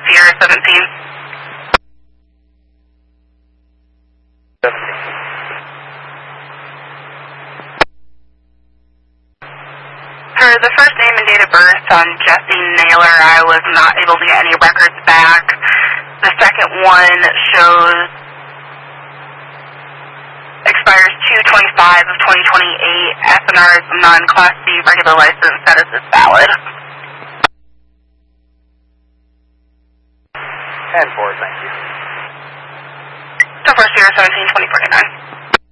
Sierra 17. For the first name and date of birth on Jesse Naylor, I was not able to get any records back. The second one shows expires 2/25 of 2028. SNR is non-Class C regular license. Status is valid. 10-4, thank you. 10-4, Sierra 17, 2049.